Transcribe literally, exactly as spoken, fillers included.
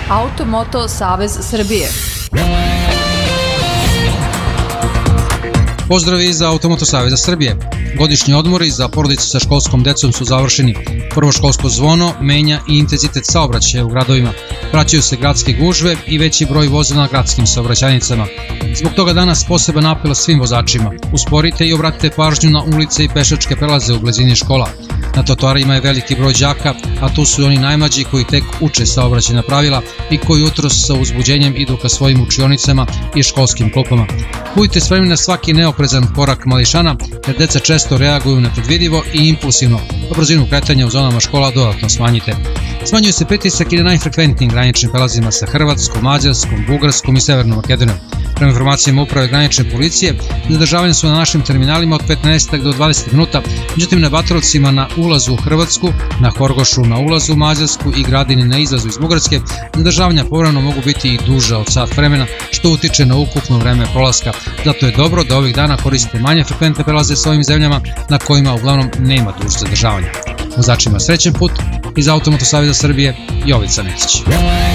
Automoto Savez Srbije. Pozdrav iz Automoto Saveza Srbije. Godišnji odmori za porodice sa školskom decom su završeni. Prvo školsko zvono menja i intenzitet saobraćaja u gradovima. Vraćaju se gradske gužve i veći broj vozila na gradskim saobraćajnicama. Zbog toga danas poseban apel svim vozačima. Usporite i obratite pažnju na ulice i pešačke prelaze u blizini škola. Na trotoarima je veliki broj đaka, a tu su i oni najmlađi koji tek uče saobraćajna pravila i koji jutros sa uzbuđenjem idu ka svojim učionicama i školskim klupama. Budite spremni na svaki neoprezan korak mališana, jer deca često reaguju nepredvidivo i impulsivno, a brzinu kretanja u zonama škola dodatno smanjite. Smanjuje se pritisak i na najfrekventnijim graničnim prelazima sa Hrvatskom, Mađarskom, Bugarskom i Severnom Makedonijom. Prema informacijama uprave granične policije, zadržavanja su na našim terminalima od petnaest do dvadeset minuta, međutim na Batrovcima na ulazu u Hrvatsku, na Horgošu na ulazu u Mađarsku i Gradini na izlazu iz Bugarske, zadržavanja povremeno mogu biti i duža od sat vremena, što utiče na ukupno vreme prolaska. Zato je dobro da ovih dana koristite manje frekventne prelaze sa ovim zemljama na kojima uglavnom nema dužeg zadržavanja. Vozačima srećen put, iz Automoto Saveza Srbije, Jovica Necić.